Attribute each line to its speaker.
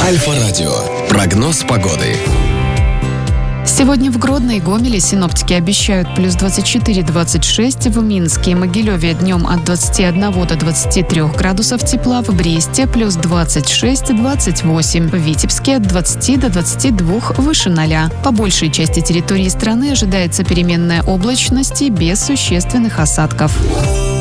Speaker 1: Альфа-радио. Прогноз погоды.
Speaker 2: Сегодня в Гродно и Гомеле синоптики обещают плюс 24-26, в Минске и Могилеве днем от 21 до 23 градусов тепла, в Бресте плюс 26-28, в Витебске от 20 до 22 выше 0. По большей части территории страны ожидается переменная облачность и без существенных осадков.